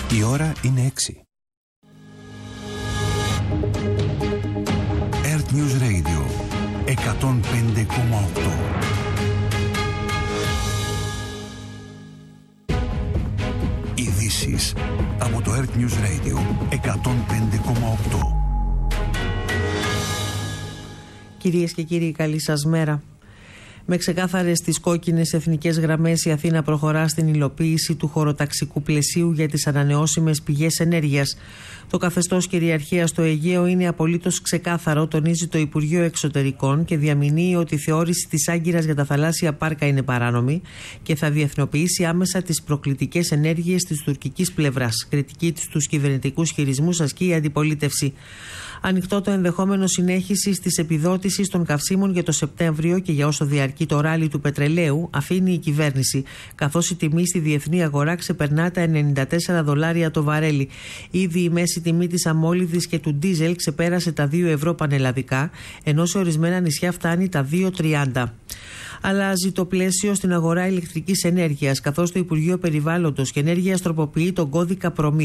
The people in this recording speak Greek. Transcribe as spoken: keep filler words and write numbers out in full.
Η ώρα είναι έξι. Earth News Radio εκατόν πέντε κόμμα οκτώ. Ειδήσεις από το Earth News Radio εκατόν πέντε κόμμα οκτώ. Κυρίες και κύριοι, καλή σας μέρα. Με ξεκάθαρες τις κόκκινες εθνικές γραμμές, η Αθήνα προχωρά στην υλοποίηση του χωροταξικού πλαισίου για τις ανανεώσιμες πηγές ενέργειας. Το καθεστώς κυριαρχίας στο Αιγαίο είναι απολύτως ξεκάθαρο, τονίζει το Υπουργείο Εξωτερικών, και διαμηνύει ότι η θεώρηση της Άγκυρας για τα θαλάσσια πάρκα είναι παράνομη και θα διεθνοποιήσει άμεσα τις προκλητικές ενέργειες της τουρκικής πλευράς. Κριτική στους κυβερνητικούς χειρισμούς ασκεί η αντιπολίτευση. Ανοιχτό το ενδεχόμενο συνέχιση της επιδότησης των καυσίμων για το Σεπτέμβριο και για όσο διαρκεί το ράλι του πετρελαίου, αφήνει η κυβέρνηση, καθώς η τιμή στη διεθνή αγορά ξεπερνά τα ενενήντα τέσσερα δολάρια το βαρέλι. Ήδη η μέση τιμή της αμόλυδης και του ντίζελ ξεπέρασε τα δύο ευρώ πανελλαδικά, ενώ σε ορισμένα νησιά φτάνει τα δύο τριάντα. Αλλάζει το πλαίσιο στην αγορά ηλεκτρικής ενέργειας, καθώς το Υπουργείο Περιβάλλοντος και Ενέργειας τροποποιεί τον κώδικα προμήθειας